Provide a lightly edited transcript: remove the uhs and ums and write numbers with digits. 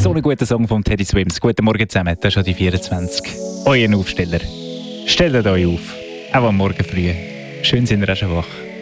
So ein guter Song von Teddy Swims. Guten Morgen zusammen, das ist schon die 24. Euer Aufsteller. Stellt euch auf, auch am Morgen früh. Schön sind ihr auch schon wach.